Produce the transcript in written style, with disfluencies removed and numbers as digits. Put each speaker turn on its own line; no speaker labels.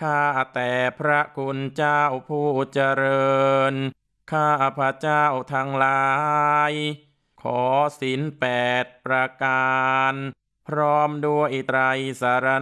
ข้าแต่พระคุณเจ้าผู้เจริญข้าพระเจ้าทั้งหลายขอศีล8ประการพร้อมด้วยไตรสร